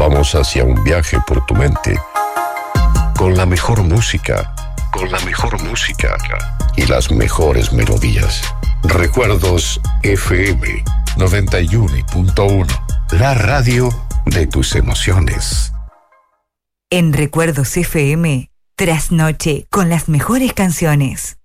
Vamos hacia un viaje por tu mente con la mejor música, y las mejores melodías. Recuerdos FM 91.1, la radio de tus emociones. En Recuerdos FM, trasnoche con las mejores canciones.